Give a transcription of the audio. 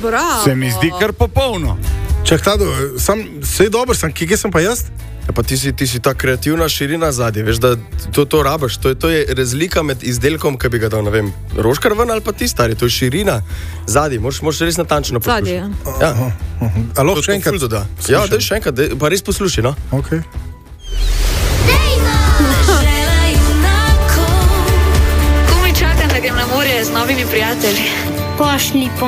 Bravo. Se mi zdi kar popolno. Čak, Tado, vse je dobro, kje sem pa jaz? Ja, pa ti si ta kreativna širina zadnji, veš, da to rabiš. To je razlika med izdelkom, ki bi ga dal, ne vem, roškar ven ali pa ti stari, to je širina zadnji, moraš res natančno poslušati. Zadnji, ja. A lahko še enkrat? Ja, daj še enkrat, pa res posluši, no. Okay. Komaj čakam, da grem na morje z novimi prijatelji. Pošli po